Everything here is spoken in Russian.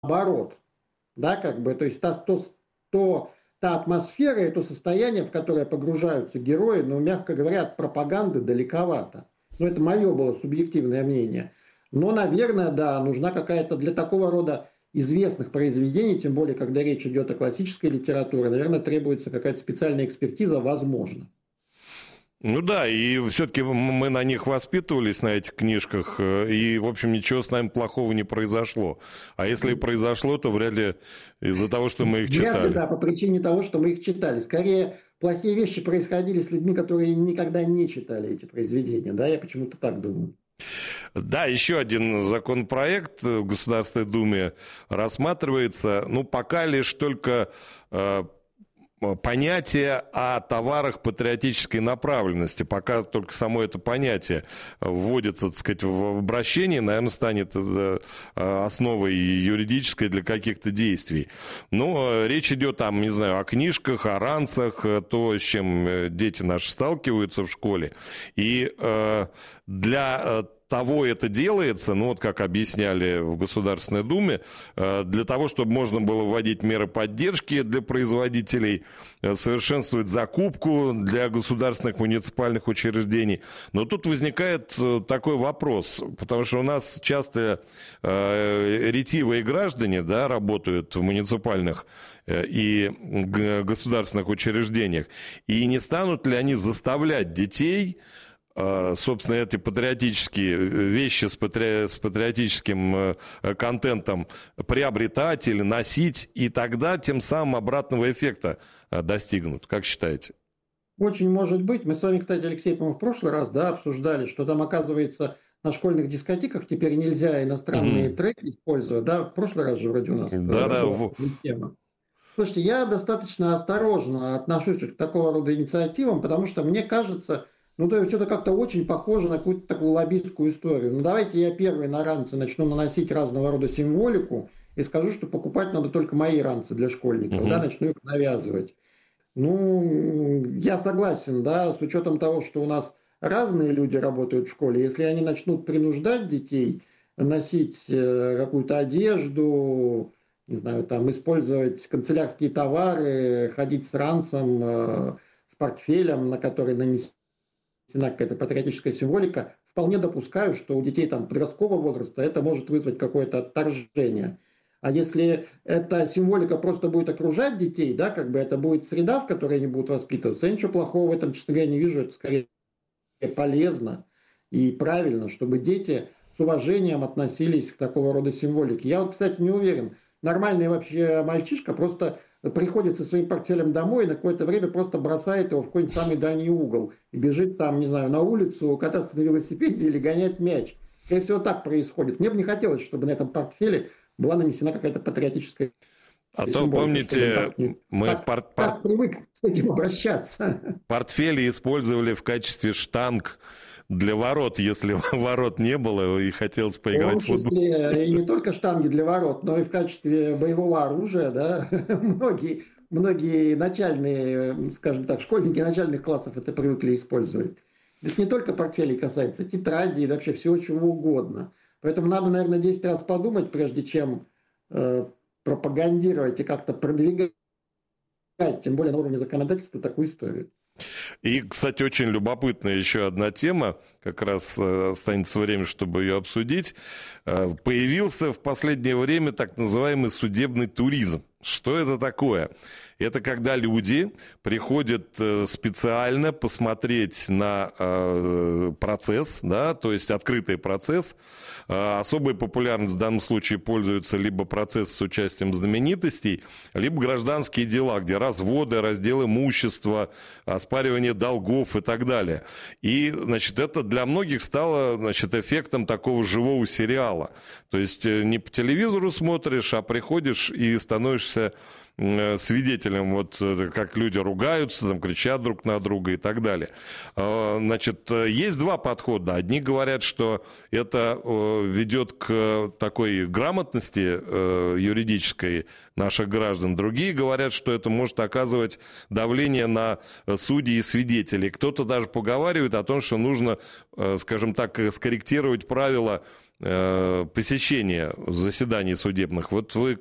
наоборот. Да, как бы, то есть та атмосфера и то состояние, в которое погружаются герои, ну, мягко говоря, от пропаганды далековато. Ну, это мое было субъективное мнение. Но, наверное, да, нужна какая-то для такого рода известных произведений, тем более, когда речь идет о классической литературе, наверное, требуется какая-то специальная экспертиза, возможно. Ну да, и все-таки мы на них воспитывались, на этих книжках, и, в общем, ничего с нами плохого не произошло. А если и произошло, то вряд ли из-за того, что мы их Вряд ли, читали. да, по причине того, что мы их читали. Скорее, плохие вещи происходили с людьми, которые никогда не читали эти произведения. Да, я почему-то так думаю. Да, еще один законопроект в Государственной Думе рассматривается, ну, пока лишь только понятие о товарах патриотической направленности. Пока только само это понятие вводится, так сказать, в обращение, наверное, станет основой юридической для каких-то действий. Но речь идет там, не знаю, о книжках, о ранцах, то, с чем дети наши сталкиваются в школе. И для того это делается, ну вот как объясняли в Государственной Думе, для того, чтобы можно было вводить меры поддержки для производителей, совершенствовать закупку для государственных муниципальных учреждений. Но тут возникает такой вопрос, потому что у нас часто ретивые граждане, да, работают в муниципальных и государственных учреждениях, и не станут ли они заставлять детей, собственно, эти патриотические вещи с патриотическим контентом приобретать или носить, и тогда тем самым обратного эффекта достигнут. Как считаете? Очень может быть. Мы с вами, кстати, Алексей, по-моему, в прошлый раз, да, обсуждали, что там, оказывается, на школьных дискотеках теперь нельзя иностранные треки использовать. Да, в прошлый раз же вроде у нас Да-да. была тема. Слушайте, я достаточно осторожно отношусь к такого рода инициативам, потому что мне кажется, ну, то есть это как-то очень похоже на какую-то такую лоббистскую историю. Ну, давайте я первый на ранцы начну наносить разного рода символику и скажу, что покупать надо только мои ранцы для школьников, да, начну их навязывать. Ну, я согласен, да, с учетом того, что у нас разные люди работают в школе, если они начнут принуждать детей носить какую-то одежду, не знаю, там, использовать канцелярские товары, ходить с ранцем, с портфелем, на который нанесена какая-то патриотическая символика, вполне допускаю, что у детей там подросткового возраста это может вызвать какое-то отторжение. А если эта символика просто будет окружать детей, да, как бы это будет среда, в которой они будут воспитываться, я ничего плохого в этом, честно говоря, не вижу, это скорее полезно и правильно, чтобы дети с уважением относились к такого рода символике. Я вот, кстати, не уверен, нормальный вообще мальчишка просто приходит со своим портфелем домой и на какое-то время просто бросает его в какой-нибудь самый дальний угол и бежит там, не знаю, на улицу кататься на велосипеде или гонять мяч. Скорее всего, так происходит. Мне бы не хотелось, чтобы на этом портфеле была нанесена какая-то патриотическая А то, символика, помните, мы так привык с этим обращаться. портфели использовали в качестве штанг для ворот, если ворот не было и хотелось поиграть в футбол. В том числе и не только штанги для ворот, но и в качестве боевого оружия, да, многие начальные, скажем так, школьники начальных классов это привыкли использовать. Это не только портфелей касается, тетради и вообще всего чего угодно. Поэтому надо, наверное, 10 раз подумать, прежде чем пропагандировать и как-то продвигать, тем более на уровне законодательства, такую историю. И, кстати, очень любопытная еще одна тема, как раз останется время, чтобы ее обсудить. Появился в последнее время так называемый судебный туризм. Что это такое? Это когда люди приходят специально посмотреть на процесс, да, то есть открытый процесс. Особой популярностью в данном случае пользуются либо процессы с участием знаменитостей, либо гражданские дела, где разводы, раздел имущества, оспаривание долгов и так далее. И, значит, это для многих стало, значит, эффектом такого живого сериала. То есть не по телевизору смотришь, а приходишь и становишься свидетелем, вот как люди ругаются, там, кричат друг на друга и так далее. Значит, есть два подхода. Одни говорят, что это ведет к такой грамотности юридической наших граждан. Другие говорят, что это может оказывать давление на судей и свидетелей. Кто-то даже поговаривает о том, что нужно, скажем так, скорректировать правила посещения заседаний судебных. Вот вы